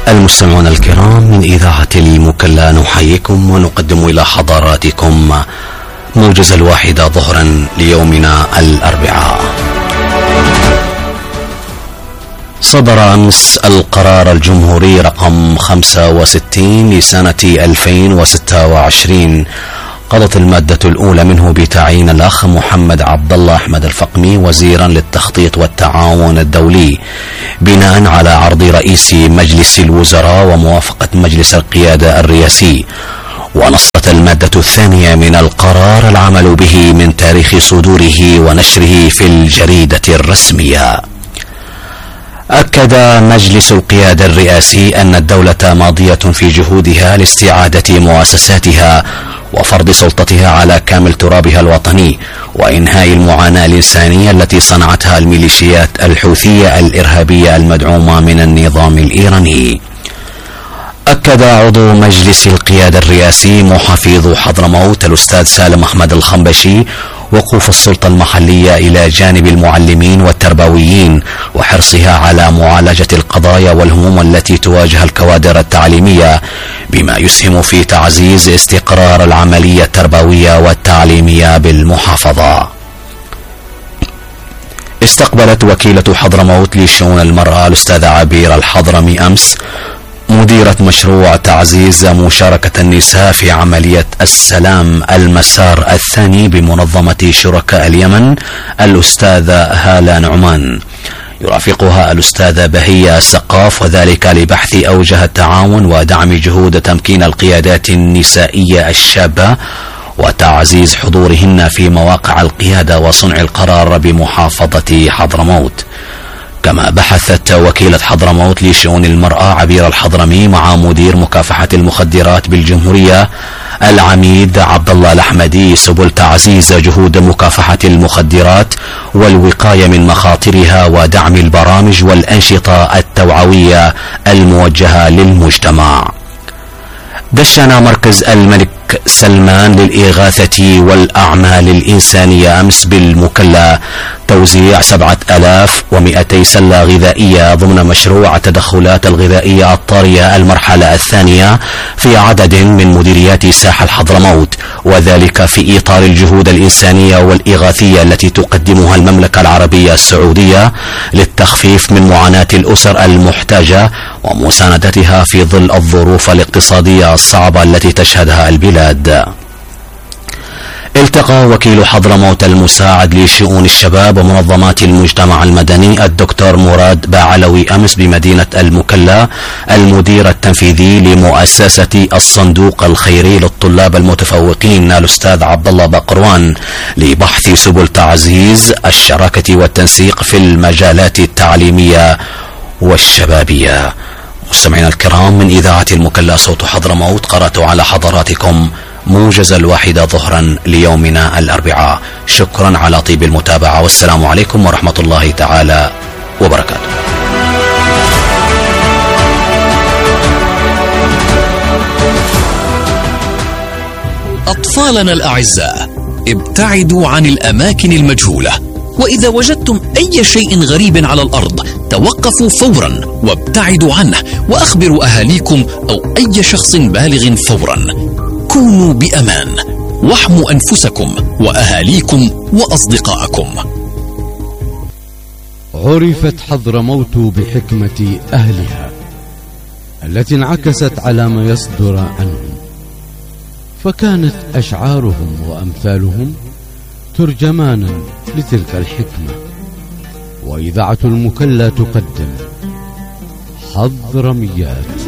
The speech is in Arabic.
المستمعون الكرام من إذاعة المكلا نحييكم ونقدم إلى حضراتكم موجز 1 ظهرا ليومنا الأربعاء. صدر أمس القرار الجمهوري رقم 65 لسنة 2026. قضت المادة الأولى منه بتعيين الأخ محمد عبد الله أحمد الفقمي وزيرا للتخطيط والتعاون الدولي بناء على عرض رئيس مجلس الوزراء وموافقة مجلس القيادة الرئاسي. ونصت المادة الثانية من القرار العمل به من تاريخ صدوره ونشره في الجريدة الرسمية. أكد مجلس القيادة الرئاسي أن الدولة ماضية في جهودها لاستعادة مؤسساتها وفرض سلطتها على كامل ترابها الوطني وإنهاء المعاناة الإنسانية التي صنعتها الميليشيات الحوثية الإرهابية المدعومة من النظام الإيراني. أكد عضو مجلس القيادة الرئاسي محافظ حضرموت الأستاذ سالم أحمد الخنبشي وقوف السلطة المحلية إلى جانب المعلمين والتربويين وحرصها على معالجة القضايا والهموم التي تواجه الكوادر التعليمية بما يسهم في تعزيز استقرار العملية التربوية والتعليمية بالمحافظة. استقبلت وكيلة حضرموت لشؤون المرأة الأستاذة عبير الحضرمي أمس مديرة مشروع تعزيز مشاركة النساء في عملية السلام المسار الثاني بمنظمة شركاء اليمن الأستاذة هالة نعمان. يرافقها الأستاذة بهية السقاف وذلك لبحث أوجه التعاون ودعم جهود تمكين القيادات النسائية الشابة وتعزيز حضورهن في مواقع القيادة وصنع القرار بمحافظة حضرموت. كما بحثت وكيلة حضرموت لشؤون المرأة عبير الحضرمي مع مدير مكافحة المخدرات بالجمهورية العميد عبد الله الأحمدي سبل تعزيز جهود مكافحة المخدرات والوقاية من مخاطرها ودعم البرامج والأنشطة التوعوية الموجهة للمجتمع. دشن مركز الملك سلمان للإغاثة والأعمال الإنسانية أمس بالمكلا توزيع 7200 سلة غذائية ضمن مشروع التدخلات الغذائية الطارية المرحلة الثانية في عدد من مديريات ساحل حضرموت، وذلك في إطار الجهود الإنسانية والإغاثية التي تقدمها المملكة العربية السعودية للتخفيف من معاناة الأسر المحتاجة ومساندتها في ظل الظروف الاقتصادية الصعبة التي تشهدها البلاد. التقى وكيل حضرموت المساعد لشؤون الشباب ومنظمات المجتمع المدني الدكتور مراد باعلوي أمس بمدينة المكلا المدير التنفيذي لمؤسسة الصندوق الخيري للطلاب المتفوقين الأستاذ عبد الله بقروان لبحث سبل تعزيز الشراكة والتنسيق في المجالات التعليمية والشبابية. مستمعينا الكرام من إذاعة المكلا صوت حضرموت قرأت على حضراتكم موجز 1 ظهرا ليومنا الأربعاء. شكرا على طيب المتابعة والسلام عليكم ورحمة الله تعالى وبركاته. أطفالنا الأعزاء، ابتعدوا عن الأماكن المجهولة، وإذا وجدتم أي شيء غريب على الأرض توقفوا فورا وابتعدوا عنه وأخبروا أهاليكم أو أي شخص بالغ فورا. كونوا بأمان واحموا أنفسكم وأهاليكم وأصدقائكم. عرفت حضرموت بحكمة أهلها التي انعكست على ما يصدر عنهم، فكانت أشعارهم وأمثالهم ترجمانا لتلك الحكمة. وإذاعة المكلا تقدم حضرميات.